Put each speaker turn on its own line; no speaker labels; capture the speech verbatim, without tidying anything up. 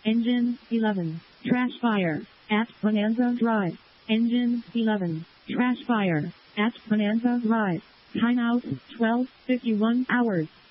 Engine eleven. Trash fire. At Bonanza Drive. Engine eleven. Trash fire. At Bonanza Drive. Timeout twelve fifty-one hours.